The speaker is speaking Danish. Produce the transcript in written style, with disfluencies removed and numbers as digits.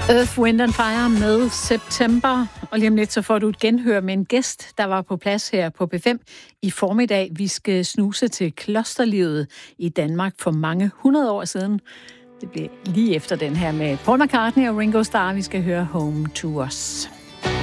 Earth, Wind and Fire med September. Og lige om lidt, så får du et genhør med en gæst, der var på plads her på P5 i formiddag. Vi skal snuse til klosterlivet i Danmark for mange 100 år siden. Det bliver lige efter den her med Paul McCartney og Ringo Starr. Vi skal høre Home to Us.